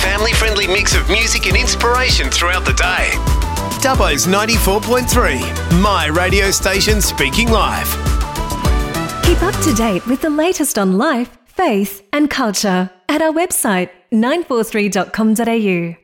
family-friendly mix of music and inspiration throughout the day. Dubbo's 94.3, my radio station speaking live. Keep up to date with the latest on life, faith and culture at our website 943.com.au.